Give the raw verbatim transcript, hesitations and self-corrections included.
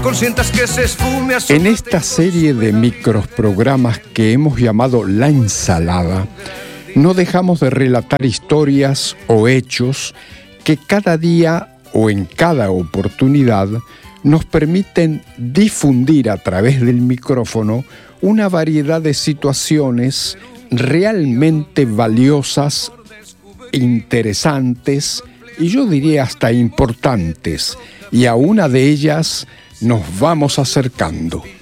consientas que se esfume a su... En esta serie de microprogramas que hemos llamado La Ensalada, no dejamos de relatar historias o hechos que cada día o en cada oportunidad nos permiten difundir a través del micrófono una variedad de situaciones realmente valiosas, interesantes y yo diría hasta importantes, y a una de ellas nos vamos acercando.